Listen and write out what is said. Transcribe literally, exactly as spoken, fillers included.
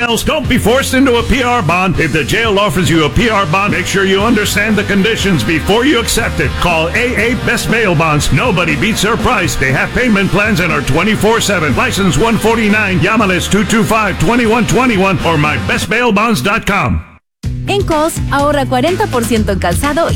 else. Don't be forced into a P R bond. If the jail offers you a P R bond, make sure you understand the conditions before you accept it. Call A A Best Bail Bonds. Nobody beats their price. They have payment plans and are twenty-four seven. License one forty-nine, Yamalis two two five, two one two one or my best bail bonds dot com. En Kohl's, ahorra cuarenta por ciento en calzado